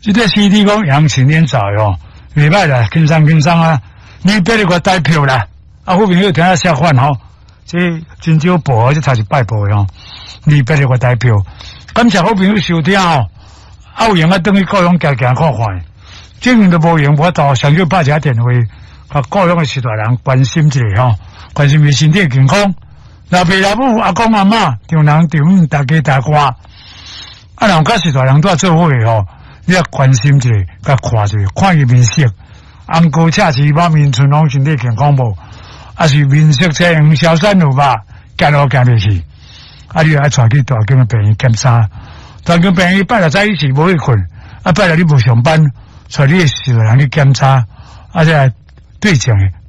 这个 CD 讲杨青年早哟，礼拜啦，经商啊，你别你个代票啦，啊，好朋友听下吃饭吼，这真少报这才是拜报哟，你别你个代票，感谢好朋友收听哦，有闲啊等于高雄行看看，证明都无用，我到上少打一下电话，甲高雄的时代人关心一下吼，关心伊身体健康，老爸老母阿公阿嬷，丈人丈母大家大瓜，啊，人甲时代人都要做伙吼。你要关心一下，甲看一下，看伊面色，红膏赤翅肉面春风身体健康无？还是面色青红消散有吧？行路行袂去，啊！你爱带去大间的病院检查，大间病院拜六早起时无去困，啊拜六你无上班，带你的时人去检查，啊再对症的。